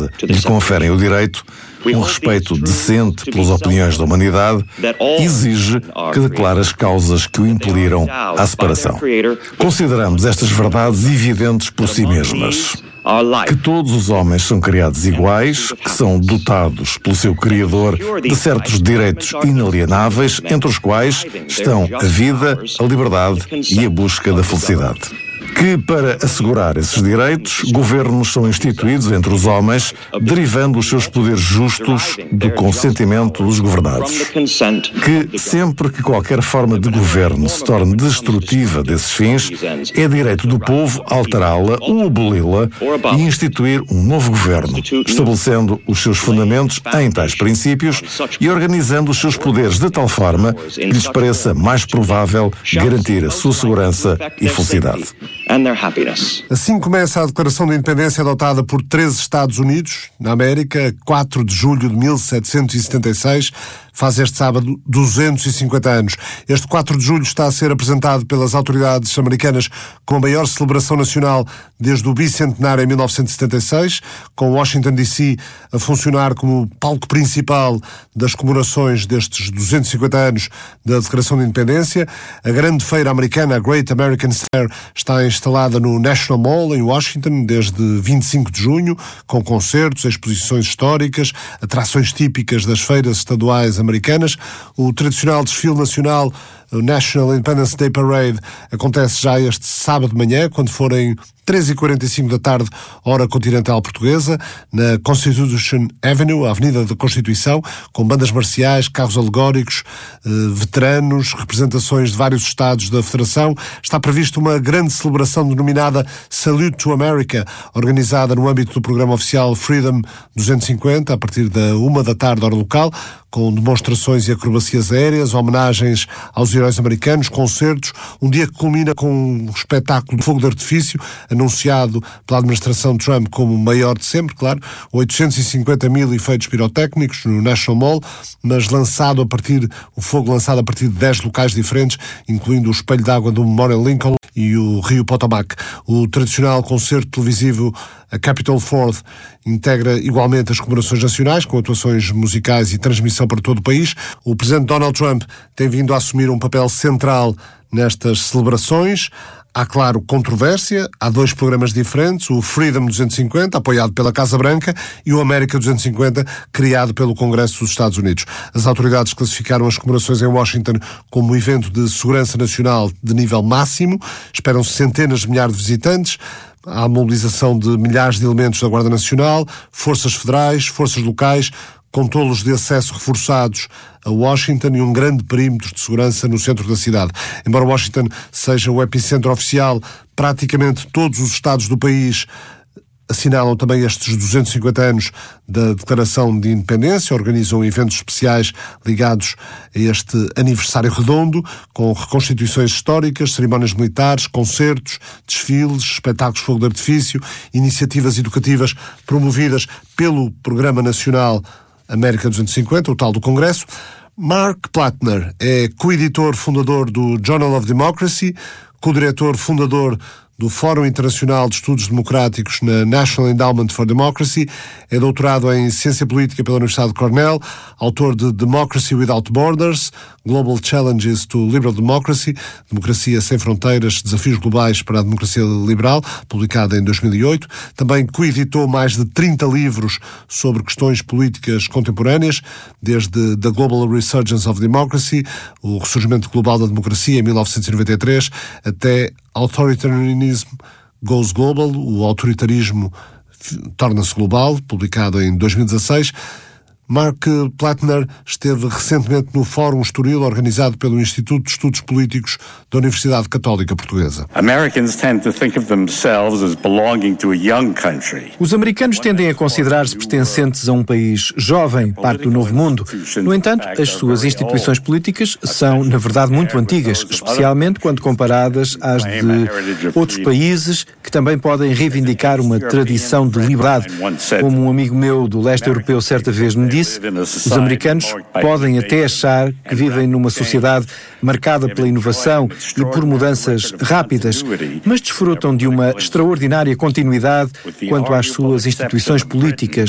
natureza lhe conferem o direito, um respeito decente pelas opiniões da humanidade, exige que declare as causas que o impeliram à separação. Consideramos estas verdades evidentes por si mesmas. Que todos os homens são criados iguais, que são dotados pelo seu Criador de certos direitos inalienáveis, entre os quais estão a vida, a liberdade e a busca da felicidade. Que, para assegurar esses direitos, governos são instituídos entre os homens, derivando os seus poderes justos do consentimento dos governados. Que, sempre que qualquer forma de governo se torne destrutiva desses fins, é direito do povo alterá-la ou aboli-la e instituir um novo governo, estabelecendo os seus fundamentos em tais princípios e organizando os seus poderes de tal forma que lhes pareça mais provável garantir a sua segurança e felicidade. Assim começa a Declaração de Independência adotada por 13 Estados Unidos, na América, 4 de julho de 1776, faz este sábado 250 anos. Este 4 de julho está a ser apresentado pelas autoridades americanas com a maior celebração nacional desde o bicentenário em 1976, com Washington DC a funcionar como palco principal das comemorações destes 250 anos da Declaração de Independência. A grande feira americana, a Great American Fair, está instalada no National Mall, em Washington, desde 25 de junho, com concertos, exposições históricas, atrações típicas das feiras estaduais americanas. O tradicional desfile nacional, o National Independence Day Parade, acontece já este sábado de manhã, quando forem 13h45 da tarde, hora continental portuguesa, na Constitution Avenue, a Avenida da Constituição, com bandas marciais, carros alegóricos, veteranos, representações de vários estados da Federação. Está prevista uma grande celebração denominada Salute to America, organizada no âmbito do programa oficial Freedom 250, a partir da 1 da tarde, hora local, com demonstrações e acrobacias aéreas, homenagens aos heróis americanos, concertos, um dia que culmina com um espetáculo de fogo de artifício, anunciado pela administração Trump como o maior de sempre, claro, 850 mil efeitos pirotécnicos no National Mall, mas o fogo lançado a partir de 10 locais diferentes, incluindo o espelho d'água do Memorial Lincoln e o Rio Potomac. O tradicional concerto televisivo a Capitol Fourth integra igualmente as comemorações nacionais, com atuações musicais e transmissão para todo o país. O presidente Donald Trump tem vindo a assumir um papel central nestas celebrações. Há, claro, controvérsia. Há 2 programas diferentes, o Freedom 250, apoiado pela Casa Branca, e o América 250, criado pelo Congresso dos Estados Unidos. As autoridades classificaram as comemorações em Washington como um evento de segurança nacional de nível máximo. Esperam-se centenas de milhares de visitantes. Há a mobilização de milhares de elementos da Guarda Nacional, forças federais, forças locais, controlos de acesso reforçados a Washington e um grande perímetro de segurança no centro da cidade. Embora Washington seja o epicentro oficial, praticamente todos os estados do país assinalam também estes 250 anos da Declaração de Independência, organizam eventos especiais ligados a este aniversário redondo, com reconstituições históricas, cerimónias militares, concertos, desfiles, espetáculos de fogo de artifício, iniciativas educativas promovidas pelo Programa Nacional América 250, o tal do Congresso. Mark Plattner é co-editor fundador do Journal of Democracy, co-diretor fundador do Fórum Internacional de Estudos Democráticos na National Endowment for Democracy, é doutorado em Ciência Política pela Universidade de Cornell, autor de Democracy Without Borders, Global Challenges to Liberal Democracy, Democracia Sem Fronteiras, Desafios Globais para a Democracia Liberal, publicada em 2008. Também coeditou mais de 30 livros sobre questões políticas contemporâneas, desde The Global Resurgence of Democracy, o ressurgimento global da democracia em 1993, até Authoritarianism Goes Global, o autoritarismo torna-se global, publicado em 2016. Mark Plattner esteve recentemente no Fórum Estoril, organizado pelo Instituto de Estudos Políticos da Universidade Católica Portuguesa. Os americanos tendem a considerar-se pertencentes a um país jovem, parte do novo mundo. No entanto, as suas instituições políticas são, na verdade, muito antigas, especialmente quando comparadas às de outros países que também podem reivindicar uma tradição de liberdade. Como um amigo meu do leste europeu certa vez me disse, os americanos podem até achar que vivem numa sociedade marcada pela inovação e por mudanças rápidas, mas desfrutam de uma extraordinária continuidade quanto às suas instituições políticas,